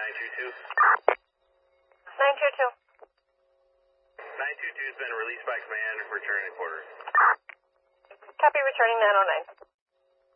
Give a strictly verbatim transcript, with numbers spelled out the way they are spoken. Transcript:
nine two two. nine two two. nine two two has been released by command, returning to quarters. Copy, returning nine oh nine.